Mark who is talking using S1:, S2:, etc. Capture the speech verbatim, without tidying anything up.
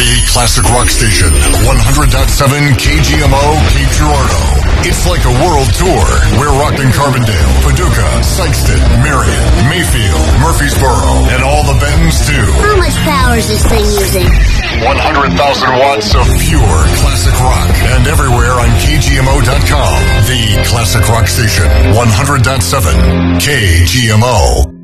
S1: The classic rock station, one hundred point seven K G M O, Cape Girardeau. It's like a world tour. We're rocking Carbondale, Paducah, Sykeston, Marion, Mayfield, Murfreesboro, and all the Bentons too.
S2: How much power is this thing using?
S1: one hundred thousand watts of pure classic rock. And everywhere on K G M O dot com. The classic rock station, one hundred point seven K G M O.